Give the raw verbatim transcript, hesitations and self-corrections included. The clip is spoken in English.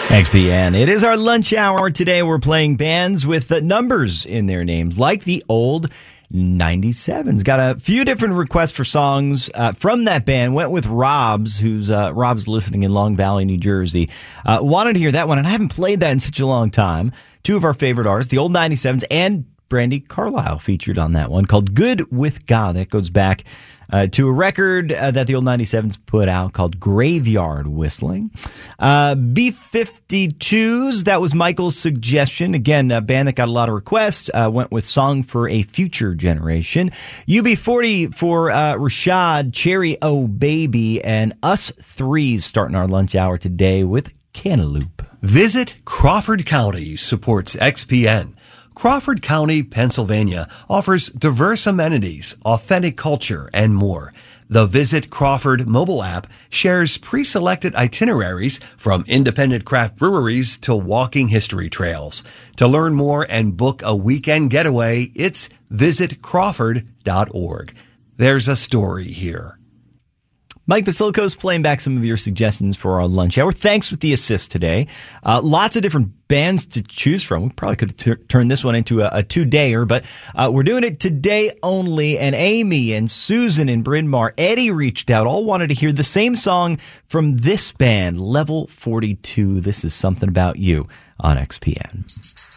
X P N. It is our lunch hour. Today we're playing bands with uh, numbers in their names, like the old ninety-sevens. Got a few different requests for songs uh, from that band. Went with Rob's, who's uh, Rob's listening in Long Valley, New Jersey. Uh, wanted to hear that one, and I haven't played that in such a long time. Two of our favorite artists, the old ninety-sevens and Brandi Carlile, featured on that one, called Good With God. That goes back uh, to a record uh, that the old ninety-sevens put out called Graveyard Whistling. Uh, B fifty-twos, that was Michael's suggestion. Again, a band that got a lot of requests. Uh, went with Song for a Future Generation. U B forty for uh, Rashad, Cherry Oh Baby, and Us Threes starting our lunch hour today with Cantaloupe. Visit Crawford County supports X P N. Crawford County, Pennsylvania offers diverse amenities, authentic culture, and more. The Visit Crawford mobile app shares pre-selected itineraries from independent craft breweries to walking history trails. To learn more and book a weekend getaway, it's visit crawford dot org. There's a story here. Mike Vasiliko's playing back some of your suggestions for our lunch hour. Thanks with the assist today. Uh, lots of different bands to choose from. We probably could have t- turned this one into a, a two-dayer, but uh, we're doing it today only. And Amy and Susan and Bryn Mawr, Eddie reached out, all wanted to hear the same song from this band, Level forty-two. This is Something About You on X P N.